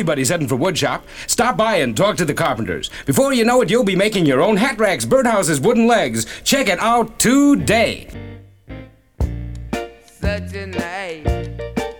everybody's heading for woodshop. Stop by and talk to the carpenters. Before you know it, you'll be making your own hat racks, birdhouses, wooden legs. Check it out today. Such a night.